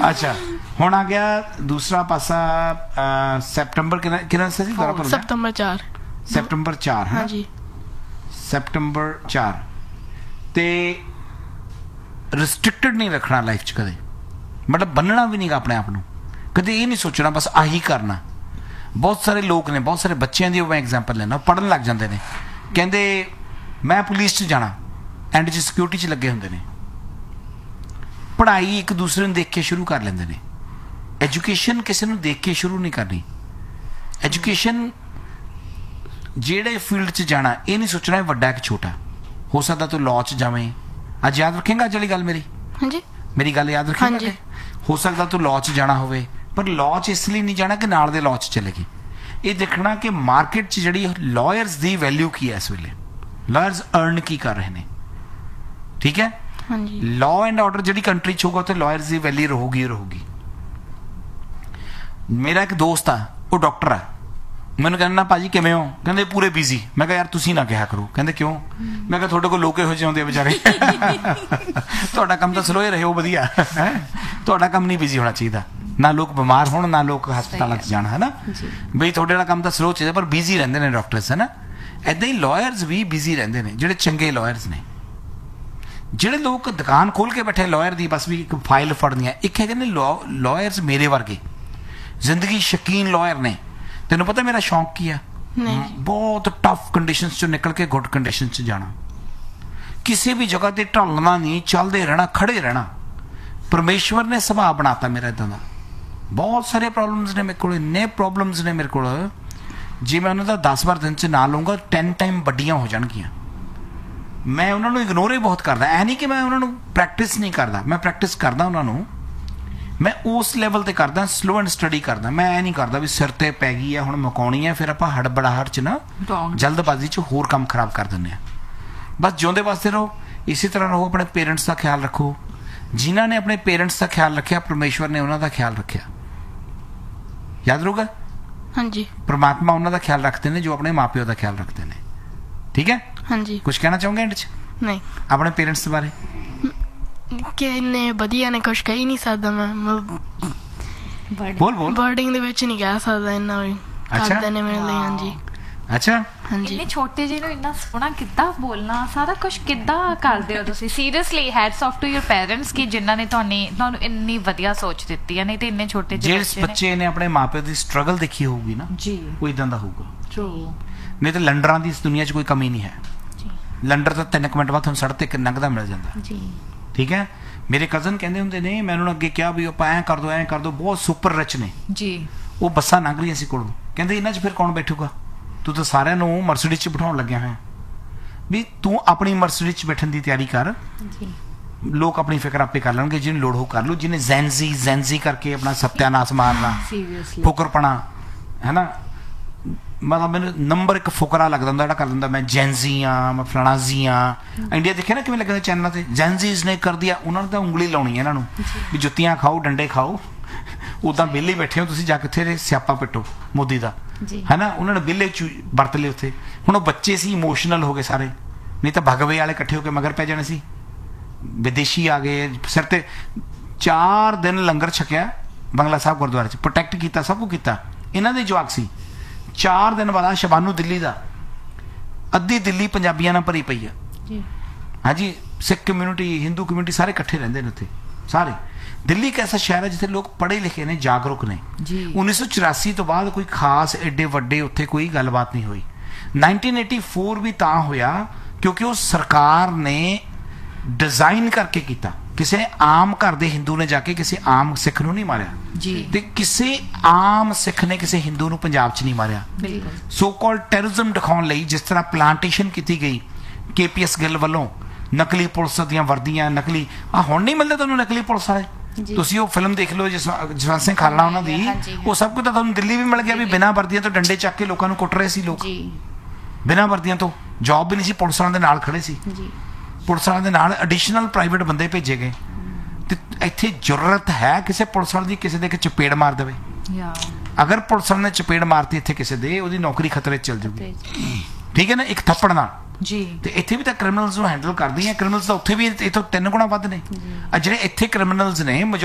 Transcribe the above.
अच्छा ਹੁਣ ਆ ਗਿਆ ਦੂਸਰਾ ਪਾਸਾ ਸੈਪਟੰਬਰ ਕਿੰਨਾ ਸੀ ਦੁਬਾਰਾ ਸਤੰਬਰ 4 ਸੈਪਟੰਬਰ 4 ਹਾਂ ਹਾਂਜੀ ਸੈਪਟੰਬਰ 4 ਤੇ ਰਿਸਟ੍ਰਿਕਟਡ ਨਹੀਂ ਰੱਖਣਾ ਲਾਈਫ 'ਚ ਕਦੇ ਮਤਲਬ ਬੰਨਣਾ ਵੀ ਨਹੀਂਗਾ ਆਪਣੇ ਆਪ ਨੂੰ ਕਦੇ ਇਹ ਨਹੀਂ ਸੋਚਣਾ ਬਸ ਆਹੀ ਕਰਨਾ ਬਹੁਤ ਸਾਰੇ ਲੋਕ ਨੇ ਬਹੁਤ ਸਾਰੇ ਬੱਚਿਆਂ ਦੀ ਮੈਂ ਐਗਜ਼ਾਮਪਲ ਲੈਣਾ ਪੜ੍ਹਨ ਲੱਗ ਜਾਂਦੇ ਨੇ ਕਹਿੰਦੇ ਮੈਂ ਪੁਲਿਸ 'ਚ ਜਾਣਾ ਐਂਡ 'ਚ ਸਿਕਿਉਰਿਟੀ 'ਚ ਲੱਗੇ ਹੁੰਦੇ ਨੇ ਪੜ੍ਹਾਈ ਇੱਕ ਦੂਸਰੇ ਨੂੰ ਦੇਖ ਕੇ ਸ਼ੁਰੂ ਕਰ ਲੈਂਦੇ ਨੇ ਐਜੂਕੇਸ਼ਨ ਕਿਸੇ ਨੂੰ ਦੇਖ ਕੇ ਸ਼ੁਰੂ ਨਹੀਂ ਕਰਨੀ ਐਜੂਕੇਸ਼ਨ ਜਿਹੜੇ ਫੀਲਡ 'ਚ ਜਾਣਾ ਇਹ ਨਹੀਂ ਸੋਚਣਾ ਵੱਡਾ ਕਿ ਛੋਟਾ ਹੋ ਸਕਦਾ ਤੂੰ ਲਾਅ 'ਚ ਜਾਵੇਂ ਅੱਜ ਯਾਦ ਰੱਖੇਂਗਾ ਅੱਜ ਵਾਲੀ ਗੱਲ ਮੇਰੀ ਹਾਂਜੀ ਮੇਰੀ ਗੱਲ ਯਾਦ ਰੱਖੇਂਗਾ ਹੋ ਸਕਦਾ ਤੂੰ ਲਾਅ 'ਚ ਜਾਣਾ ਹੋਵੇ ਪਰ ਲਾਅ 'ਚ ਇਸ ਲਈ ਨਹੀਂ ਜਾਣਾ ਕਿ ਨਾਲ ਦੇ ਲਾਅ 'ਚ ਚਲੇਗੀ ਇਹ ਦੇਖਣਾ ਕਿ ਮਾਰਕੀਟ 'ਚ ਜਿਹੜੀ ਲਾਇਰਸ ਦੀ ਵੈਲਿਊ ਕੀ ਹੈ ਇਸ ਵੇਲੇ ਲਾਇਰਸ ਅਰਨ ਕੀ ਕਰ ਰਹੇ ਨੇ ਠੀਕ ਹੈ ਹਾਂਜੀ ਲਾਅ ਐਂਡ ਆਰਡਰ ਜਿਹੜੀ ਕੰਟਰੀ 'ਚ ਹੋਊਗਾ ਉੱਥੇ ਲਾਇਰਸ ਦੀ ਵੈਲਿਊ ਰਹੂਗੀ ਮੇਰਾ ਇੱਕ ਦੋਸਤ ਆ ਉਹ ਡਾਕਟਰ ਆ ਮੈਨੂੰ ਕਹਿੰਦਾ ਭਾਜੀ ਕਿਵੇਂ ਹੋ ਕਹਿੰਦੇ ਪੂਰੇ ਬਿਜ਼ੀ ਮੈਂ ਕਿਹਾ ਯਾਰ ਤੁਸੀਂ ਨਾ ਕਿਹਾ ਕਰੋ ਕਹਿੰਦੇ ਕਿਉਂ ਮੈਂ ਕਿਹਾ ਤੁਹਾਡੇ ਕੋਲ ਲੋਕ ਇਹੋ ਜਿਹੇ ਹੁੰਦੇ ਆ ਵਿਚਾਰੇ ਤੁਹਾਡਾ ਕੰਮ ਤਾਂ ਸਲੋ ਹੀ ਰਹੇ ਹੋ ਵਧੀਆ ਤੁਹਾਡਾ ਕੰਮ ਨਹੀਂ ਬਿਜ਼ੀ ਹੋਣਾ ਚਾਹੀਦਾ ਨਾ ਲੋਕ ਬਿਮਾਰ ਹੋਣ ਨਾ ਲੋਕ ਹਸਪਤਾਲਾਂ 'ਚ ਜਾਣ ਹੈ ਨਾ ਬਈ ਤੁਹਾਡੇ ਵਾਲਾ ਕੰਮ ਤਾਂ ਸਲੋ ਚਾਹੀਦਾ ਪਰ ਬਿਜ਼ੀ ਰਹਿੰਦੇ ਨੇ ਡਾਕਟਰਸ ਹੈ ਨਾ ਏਦਾਂ ਹੀ ਲਾਇਰਸ ਵੀ ਬਿਜ਼ੀ ਰਹਿੰਦੇ ਨੇ ਜਿਹੜੇ ਚੰਗੇ ਲਾਇਰਸ ਨੇ ਜਿਹੜੇ ਲੋਕ ਦੁਕਾਨ ਖੋਲ ਕੇ ਬੈਠੇ ਲਾਇਰ ਦੀ ਬਸ ਵੀ ਇੱਕ ਫਾਈਲ ਫੜਨੀ ਹੈ ਇੱਕ ਹੈਗੇ ਨੇ ਲਾਇਰਸ ਮੇਰੇ ਵਰਗੇ ਜ਼ਿੰਦਗੀ ਸ਼ਕੀਨ ਲਾਇਰ ਨੇ ਤੈਨੂੰ ਪਤਾ ਮੇਰਾ ਸ਼ੌਂਕ ਕੀ ਆ ਬਹੁਤ ਟਫ ਕੰਡੀਸ਼ਨਸ ਚੋਂ ਨਿਕਲ ਕੇ ਗੁੱਡ ਕੰਡੀਸ਼ਨ 'ਚ ਜਾਣਾ ਕਿਸੇ ਵੀ ਜਗ੍ਹਾ ਤੇ ਢਲਣਾ ਨਹੀਂ ਚੱਲਦੇ ਰਹਿਣਾ ਖੜੇ ਰਹਿਣਾ ਪਰਮੇਸ਼ਵਰ ਨੇ ਸੁਭਾਅ ਬਣਾਤਾ ਮੇਰਾ ਇਦਾਂ ਦਾ ਬਹੁਤ ਸਾਰੇ ਪ੍ਰੋਬਲਮਸ ਨੇ ਮੇਰੇ ਕੋਲ ਇੰਨੇ ਪ੍ਰੋਬਲਮਸ ਨੇ ਮੇਰੇ ਕੋਲ ਜੇ ਮੈਂ ਉਹਨਾਂ ਦਾ 10 ਵਾਰ ਦਿਨ 'ਚ ਨਾ ਲਊਂਗਾ 10 ਟਾਈਮ ਵੱਡੀਆਂ ਹੋ ਜਾਣਗੀਆਂ ਮੈਂ ਉਹਨਾਂ ਨੂੰ ਇਗਨੋਰ ਹੀ ਬਹੁਤ ਕਰਦਾ ਐ ਨਹੀਂ ਕਿ ਮੈਂ ਉਹਨਾਂ ਨੂੰ ਪ੍ਰੈਕਟਿਸ ਨਹੀਂ ਕਰਦਾ ਮੈਂ ਪ੍ਰੈਕਟਿਸ ਕਰਦਾ ਉਹਨਾਂ ਨੂੰ ਮੈਂ ਉਸ ਲੈਵਲ ਤੇ ਕਰਦਾ ਸਲੋ ਐਂਡ ਸਟੱਡੀ ਕਰਦਾ ਮੈਂ ਇਹ ਨਹੀਂ ਕਰਦਾ ਵੀ ਸਿਰ ਤੇ ਪੈ ਗਈ ਆ ਹੁਣ ਮੁਕਾਉਣੀ ਹੈ ਫਿਰ ਆਪਾਂ ਹੜਬੜਾਹਟ 'ਚ ਨਾ ਜਲਦਬਾਜ਼ੀ 'ਚ ਹੋਰ ਕੰਮ ਖਰਾਬ ਕਰ ਦਿੰਦੇ ਆ ਬਸ ਜਿਉਂਦੇ ਵਾਸਤੇ ਰਹੋ ਇਸੇ ਤਰ੍ਹਾਂ ਰਹੋ ਆਪਣੇ ਪੇਰੈਂਟਸ ਦਾ ਖਿਆਲ ਰੱਖੋ ਜਿਨ੍ਹਾਂ ਨੇ ਆਪਣੇ ਪੇਰੈਂਟਸ ਦਾ ਖਿਆਲ ਰੱਖਿਆ ਪਰਮੇਸ਼ਵਰ ਨੇ ਉਹਨਾਂ ਦਾ ਖਿਆਲ ਰੱਖਿਆ ਯਾਦ ਰਹੂਗਾ ਹਾਂਜੀ ਪਰਮਾਤਮਾ ਉਹਨਾਂ ਦਾ ਖਿਆਲ ਰੱਖਦੇ ਨੇ ਜੋ ਆਪਣੇ ਮਾਪਿਓ ਦਾ ਖਿਆਲ ਰੱਖਦੇ ਨੇ ਠੀਕ ਹੈ ਹਾਂਜੀ ਕੁਝ ਕਹਿਣਾ ਚਾਹੋਗੇ ਐਂਡ 'ਚ ਨਹੀਂ ਆਪਣੇ ਪੇਰੈਂਟਸ ਬਾਰੇ ਕਿ ਇੰਨੇ ਵਧੀਆ ਨੇ ਕੁਛ ਕਹਿ ਨਹੀਂ ਸਕਦਾ ਮੈਂ ਬੋਲ ਵਰਡਿੰਗ ਦੇ ਵਿੱਚ ਨਹੀਂ ਕਹਿ ਸਕਦਾ ਇੰਨਾ ਵੀ ਕਰਦੇ ਨੇ ਮੇਰੇ ਲਈ ਹਾਂਜੀ ਅੱਛਾ ਹਾਂਜੀ ਇੰਨੇ ਛੋਟੇ ਜਿਹੇ ਨੂੰ ਇੰਨਾ ਸੋਹਣਾ ਕਿੱਦਾਂ ਬੋਲਣਾ ਸਾਰਾ ਕੁਝ ਕਿੱਦਾਂ ਕਰਦੇ ਹੋ ਤੁਸੀਂ seriously hats of to your parents ਕਿ ਜਿਨ੍ਹਾਂ ਨੇ ਤੁਹਾਨੂੰ ਇੰਨੀ ਵਧੀਆ ਸੋਚ ਦਿੱਤੀ ਹੈ ਨਹੀਂ ਤੇ ਇੰਨੇ ਛੋਟੇ ਜਿਹੇ ਬੱਚੇ ਨੇ ਆਪਣੇ ਮਾਪਿਆਂ ਦੀ ਸਟਰਗਲ ਦੇਖੀ ਹੋਊਗੀ ਨਾ ਜੀ ਉਹ ਇਦਾਂ ਦਾ ਹੋਊਗਾ ਟਰੂ ਨਹੀਂ ਤਾਂ ਲੰਡਰਾਂ ਦੀ ਇਸ ਦੁਨੀਆ 'ਚ ਕੋਈ ਕਮੀ ਨਹੀਂ ਹੈ ਲੰਡਰ ਤਾਂ 3 ਮਿੰਟ ਬਾਅਦ ਤੁਹਾਨੂੰ ਸੜਕ ਤੇ ਲੰਘਦਾ ਮਿਲ ਜਾਂਦਾ ਜੀ ਠੀਕ ਹੈ ਮੇਰੇ ਕਜ਼ਨ ਕਹਿੰਦੇ ਹੁੰਦੇ ਨੇ ਮੈਂ ਉਹਨਾਂ ਨੂੰ ਅੱਗੇ ਕਿਹਾ ਵੀ ਆਪਾਂ ਐਂ ਕਰ ਦੋ ਬਹੁਤ ਸੁਪਰ ਰਿਚ ਨੇ ਜੀ ਉਹ ਬੱਸਾਂ ਲੰਘ ਰਹੀਆਂ ਸੀ ਕੋਲੋਂ ਕਹਿੰਦੇ ਇਹਨਾਂ 'ਚ ਫਿਰ ਕੌਣ ਬੈਠੂਗਾ ਤੂੰ ਤਾਂ ਸਾਰਿਆਂ ਨੂੰ ਮਰਸੀਡੀਜ਼ 'ਚ ਬਿਠਾਉਣ ਲੱਗਿਆ ਹੋਇਆ ਵੀ ਤੂੰ ਆਪਣੀ ਮਰਸੀਡੀਜ਼ 'ਚ ਬੈਠਣ ਦੀ ਤਿਆਰੀ ਕਰ ਲੋਕ ਆਪਣੀ ਫਿਕਰ ਆਪੇ ਕਰ ਲੈਣਗੇ ਜਿਹਨੂੰ ਲੋੜ ਹੋ ਕਰ ਲਓ ਜਿਹਨੇ ਜ਼ੈਨਜ਼ੀ ਕਰਕੇ ਆਪਣਾ ਸਤਿਆਨਾਸ਼ ਮਾਰਨਾ ਫੁਕਰਪਣਾ ਹੈ ਨਾ ਮਤਲਬ ਮੈਨੂੰ ਨੰਬਰ 1 ਫੁਕਰਾ ਲੱਗਦਾ ਹੁੰਦਾ ਜਿਹੜਾ ਕਰ ਦਿੰਦਾ ਮੈਂ ਜੈਨਜ਼ੀ ਆ ਮੈਂ ਫਲਾਣਾਜ਼ੀ ਆ ਇੰਡੀਆ ਦੇਖਿਆ ਨਾ ਕਿਵੇਂ ਲੱਗਦਾ ਚੈਨਲਾਂ ਤੇ ਜੈਨਜ਼ੀਜ਼ ਨੇ ਕਰ ਦਿਆ ਉਹਨਾਂ ਨੇ ਤਾਂ ਉਂਗਲੀ ਲਾਉਣੀ ਇਹਨਾਂ ਨੂੰ ਵੀ ਜੁੱਤੀਆਂ ਖਾਓ ਡੰਡੇ ਖਾਓ ਉਦਾਂ ਵਿਹਲੇ ਬੈਠੇ ਹੋ ਤੁਸੀਂ ਜਾ ਕੇ ਉੱਥੇ ਸਿਆਪਾ ਪਿੱਟੋ ਮੋਦੀ ਦਾ ਹੈ ਨਾ ਉਹਨਾਂ ਨੇ ਵਿਹਲੇ ਵਰਤ ਲਏ ਉੱਥੇ ਹੁਣ ਉਹ ਬੱਚੇ ਸੀ ਇਮੋਸ਼ਨਲ ਹੋ ਗਏ ਸਾਰੇ ਨਹੀਂ ਤਾਂ ਭਗਵੇ ਵਾਲੇ ਇਕੱਠੇ ਹੋ ਕੇ ਮਗਰ ਪੈ ਜਾਣੇ ਸੀ ਵਿਦੇਸ਼ੀ ਆ ਗਏ ਸਿਰ ਤੇ 4 ਦਿਨ ਲੰਗਰ ਛਕਿਆ ਬੰਗਲਾ ਸਾਹਿਬ ਗੁਰਦੁਆਰੇ 'ਚ ਪ੍ਰੋਟੈਕਟ ਕੀਤਾ ਸਭ ਕੁਝ ਕੀਤਾ ਇਹਨਾਂ ਦੇ ਜਵਾਕ ਸੀ 4 ਦਿਨ ਬਾਅਦ ਸ਼ਬਾਨੂ ਦਿੱਲੀ ਦਾ ਅੱਧੀ ਦਿੱਲੀ ਪੰਜਾਬੀਆਂ ਨਾਲ ਭਰੀ ਪਈ ਆ ਹਾਂਜੀ ਸਿੱਖ ਕਮਿਊਨਿਟੀ ਹਿੰਦੂ ਕਮਿਊਨਿਟੀ ਸਾਰੇ ਇਕੱਠੇ ਰਹਿੰਦੇ ਨੇ ਉੱਥੇ ਸਾਰੇ ਦਿੱਲੀ ਇੱਕ ਐਸਾ ਸ਼ਹਿਰ ਹੈ ਜਿੱਥੇ ਲੋਕ ਪੜ੍ਹੇ ਲਿਖੇ ਨੇ ਜਾਗਰੂਕ ਨੇ 1984 ਤੋਂ ਬਾਅਦ ਕੋਈ ਖਾਸ ਐਡੇ ਵੱਡੇ ਉੱਥੇ ਕੋਈ ਗੱਲਬਾਤ ਨਹੀਂ ਹੋਈ 1984 ਵੀ ਤਾਂ ਹੋਇਆ ਕਿਉਂਕਿ ਉਹ ਸਰਕਾਰ ਨੇ ਡਿਜ਼ਾਈਨ ਕਰਕੇ ਕੀਤਾ ਕਿਸੇ ਆਮ ਘਰ ਦੇ ਹਿੰਦੂ ਨੇ ਜਾ ਕੇ ਕਿਸੇ ਆਮ ਸਿੱਖ ਨੂੰ ਨਹੀਂ ਮਾਰਿਆ ਤੇ ਕਿਸੇ ਆਮ ਸਿੱਖ ਨੇ ਕਿਸੇ ਹਿੰਦੂ ਨੂੰ ਪੰਜਾਬ 'ਚ ਨਹੀਂ ਮਾਰਿਆ ਸੋ ਕਾਲਡ ਟੈਰਰਿਜ਼ਮ ਦਿਖਾਉਣ ਲਈ ਜਿਸ ਤਰ੍ਹਾਂ ਪਲਾਂਟੇਸ਼ਨ ਕੀਤੀ ਗਈ KPS ਗਿੱਲ ਵੱਲੋਂ ਨਕਲੀ ਪੁਲਿਸ ਦੀਆਂ ਵਰਦੀਆਂ ਨਕਲੀ ਹੁਣ ਨਹੀਂ ਮਿਲਦੇ ਤੁਹਾਨੂੰ ਨਕਲੀ ਪੁਲਿਸ ਵਾਲੇ ਤੁਸੀਂ ਉਹ ਫਿਲਮ ਦੇਖ ਲਓ ਜਸਵੰਤ ਸਿੰਘ ਖਾਲੜਾ ਉਹਨਾਂ ਦੀ ਉਹ ਸਭ ਕੁਝ ਤਾਂ ਤੁਹਾਨੂੰ ਦਿੱਲੀ ਵੀ ਮਿਲ ਗਿਆ ਵੀ ਬਿਨਾਂ ਵਰਦੀਆਂ ਤੋਂ ਡੰਡੇ ਚੱਕ ਕੇ ਲੋਕਾਂ ਨੂੰ ਕੁੱਟ ਰਹੇ ਸੀ ਲੋਕ ਬਿਨਾਂ ਵਰਦੀਆਂ ਤੋਂ ਜੌਬ ਵੀ ਨਹੀਂ ਸੀ ਪੁਲਿਸ ਵਾਲਿਆਂ ਦੇ ਨਾਲ ਖੜੇ ਸੀ ਪੁਲਿਸ ਵਾਲਿਆਂ ਦੇ ਨਾਲ ਐਡੀਸ਼ਨਲ ਪ੍ਰਾਈਵੇਟ ਬੰਦੇ ਭੇਜੇ ਗਏ ਤੇ ਇੱਥੇ ਜ਼ਰੂਰਤ ਹੈ ਕਿਸੇ ਪੁਲਿਸ ਵਾਲੇ ਦੀ ਕਿਸੇ ਦੇ ਚਪੇੜ ਮਾਰ ਦੇਵੇ ਅਗਰ ਪੁਲਿਸ ਵਾਲੇ ਨੇ ਚਪੇੜ ਮਾਰਤੀ ਇੱਥੇ ਕਿਸੇ ਦੇ ਉਹਦੀ ਨੌਕਰੀ ਖਤਰੇ 'ਚ ਚਲ ਜਾਊਗੀ ਠੀਕ ਹੈ ਨਾ ਇੱਕ ਥੱਪੜ ਨਾਲ ਤੇ ਇੱਥੇ ਵੀ ਤਾਂ ਕ੍ਰਿਮੀਨਲਸ ਨੂੰ ਹੈਂਡਲ ਕਰਦੀ ਹੈ ਕ੍ਰਿਮੀਨਲਸ ਤਾਂ ਉੱਥੇ ਵੀ ਇੱਥੋਂ 3 ਗੁਣਾ ਵੱਧ ਨੇ ਜਿਹੜੇ ਇੱਥੇ ਕ੍ਰਿਮੀਨਲਸ ਨੇ